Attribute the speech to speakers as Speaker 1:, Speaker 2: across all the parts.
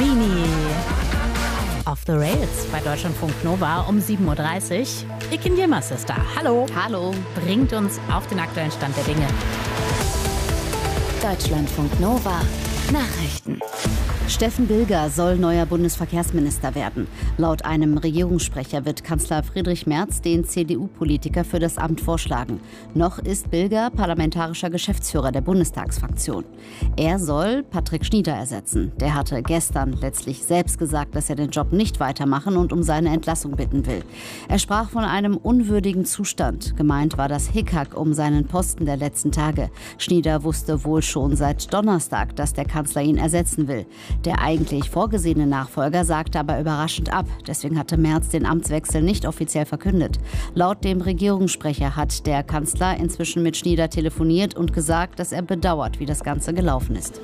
Speaker 1: Vini. Off the Rails bei Deutschlandfunk Nova um 7.30 Uhr. Ikin Yilmaz ist da. Hallo.
Speaker 2: Hallo.
Speaker 1: Bringt uns auf den aktuellen Stand der Dinge.
Speaker 2: Deutschlandfunk Nova. Nachrichten. Steffen Bilger soll neuer Bundesverkehrsminister werden. Laut einem Regierungssprecher wird Kanzler Friedrich Merz den CDU-Politiker für das Amt vorschlagen. Noch ist Bilger parlamentarischer Geschäftsführer der Bundestagsfraktion. Er soll Patrick Schnieder ersetzen. Der hatte gestern letztlich selbst gesagt, dass er den Job nicht weitermachen und um seine Entlassung bitten will. Er sprach von einem unwürdigen Zustand. Gemeint war das Hickhack um seinen Posten der letzten Tage. Schnieder wusste wohl schon seit Donnerstag, dass der Kanzler ihn ersetzen will. Der eigentlich vorgesehene Nachfolger sagte aber überraschend ab. Deswegen hatte Merz den Amtswechsel nicht offiziell verkündet. Laut dem Regierungssprecher hat der Kanzler inzwischen mit Schnieder telefoniert und gesagt, dass er bedauert, wie das Ganze gelaufen ist.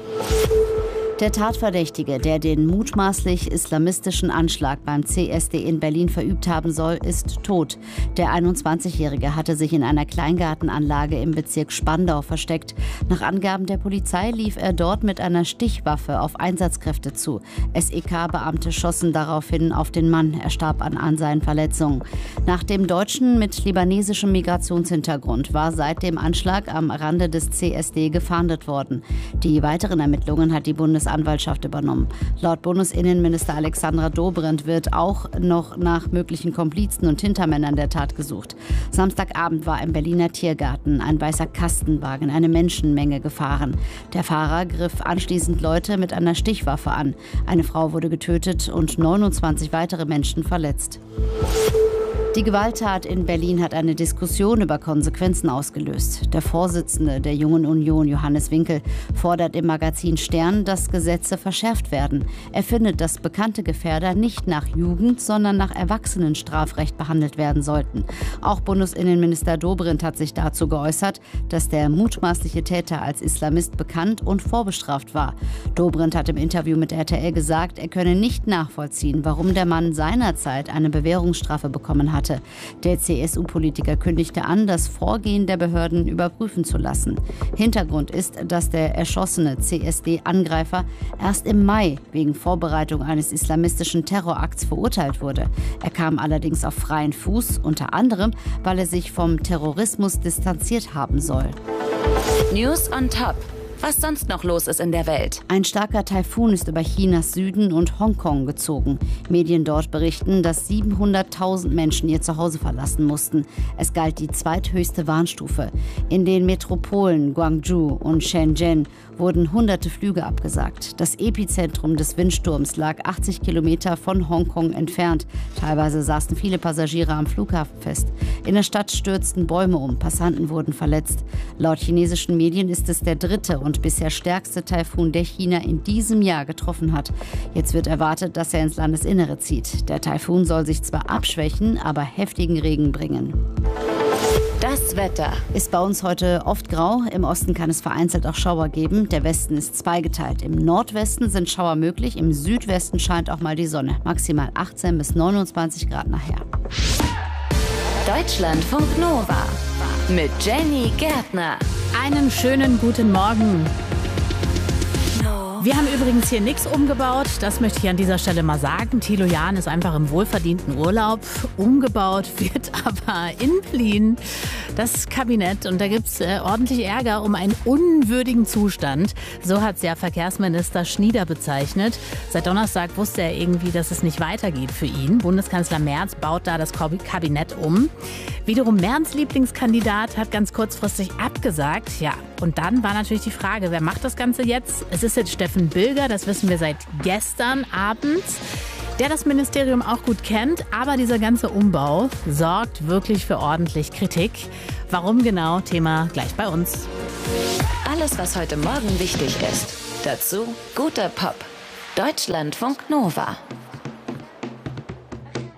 Speaker 2: Der Tatverdächtige, der den mutmaßlich islamistischen Anschlag beim CSD in Berlin verübt haben soll, ist tot. Der 21-Jährige hatte sich in einer Kleingartenanlage im Bezirk Spandau versteckt. Nach Angaben der Polizei lief er dort mit einer Stichwaffe auf Einsatzkräfte zu. SEK-Beamte schossen daraufhin auf den Mann. Er starb an seinen Verletzungen. Nach dem Deutschen mit libanesischem Migrationshintergrund war seit dem Anschlag am Rande des CSD gefahndet worden. Die weiteren Ermittlungen hat die Bundesanwaltschaft übernommen. Laut Bundesinnenminister Alexandra Dobrindt wird auch noch nach möglichen Komplizen und Hintermännern der Tat gesucht. Samstagabend war im Berliner Tiergarten ein weißer Kastenwagen eine Menschenmenge gefahren. Der Fahrer griff anschließend Leute mit einer Stichwaffe an. Eine Frau wurde getötet und 29 weitere Menschen verletzt. Die Gewalttat in Berlin hat eine Diskussion über Konsequenzen ausgelöst. Der Vorsitzende der Jungen Union, Johannes Winkel, fordert im Magazin Stern, dass Gesetze verschärft werden. Er findet, dass bekannte Gefährder nicht nach Jugend, sondern nach Erwachsenenstrafrecht behandelt werden sollten. Auch Bundesinnenminister Dobrindt hat sich dazu geäußert, dass der mutmaßliche Täter als Islamist bekannt und vorbestraft war. Dobrindt hat im Interview mit RTL gesagt, er könne nicht nachvollziehen, warum der Mann seinerzeit eine Bewährungsstrafe bekommen hatte. Der CSU-Politiker kündigte an, das Vorgehen der Behörden überprüfen zu lassen. Hintergrund ist, dass der erschossene CSD-Angreifer erst im Mai wegen Vorbereitung eines islamistischen Terrorakts verurteilt wurde. Er kam allerdings auf freien Fuß, unter anderem, weil er sich vom Terrorismus distanziert haben soll.
Speaker 3: News on Top. Was sonst noch los ist in der Welt.
Speaker 2: Ein starker Taifun ist über Chinas Süden und Hongkong gezogen. Medien dort berichten, dass 700.000 Menschen ihr Zuhause verlassen mussten. Es galt die zweithöchste Warnstufe. In den Metropolen Guangzhou und Shenzhen wurden hunderte Flüge abgesagt. Das Epizentrum des Windsturms lag 80 Kilometer von Hongkong entfernt. Teilweise saßen viele Passagiere am Flughafen fest. In der Stadt stürzten Bäume um, Passanten wurden verletzt. Laut chinesischen Medien ist es der dritte und bisher stärkste Taifun, der China in diesem Jahr getroffen hat. Jetzt wird erwartet, dass er ins Landesinnere zieht. Der Taifun soll sich zwar abschwächen, aber heftigen Regen bringen.
Speaker 3: Das Wetter
Speaker 2: ist bei uns heute oft grau. Im Osten kann es vereinzelt auch Schauer geben. Der Westen ist zweigeteilt. Im Nordwesten sind Schauer möglich. Im Südwesten scheint auch mal die Sonne. Maximal 18 bis 29 Grad nachher.
Speaker 3: Deutschlandfunk Nova mit Jenny Gärtner.
Speaker 1: Einen schönen guten Morgen. Wir haben übrigens hier nichts umgebaut, das möchte ich an dieser Stelle mal sagen. Thilo Jahn ist einfach im wohlverdienten Urlaub. Umgebaut wird aber in Berlin das Kabinett und da gibt es ordentlich Ärger um einen unwürdigen Zustand. So hat es ja Verkehrsminister Schnieder bezeichnet. Seit Donnerstag wusste er irgendwie, dass es nicht weitergeht für ihn. Bundeskanzler Merz baut da das Kabinett um. Wiederum Merz' Lieblingskandidat hat ganz kurzfristig abgesagt. Ja, und dann war natürlich die Frage, wer macht das Ganze jetzt? Es ist jetzt Steffen Bilger, das wissen wir seit gestern Abend, der das Ministerium auch gut kennt. Aber dieser ganze Umbau sorgt wirklich für ordentlich Kritik. Warum genau? Thema gleich bei uns.
Speaker 3: Alles, was heute Morgen wichtig ist. Dazu guter Pop. Deutschlandfunk Nova.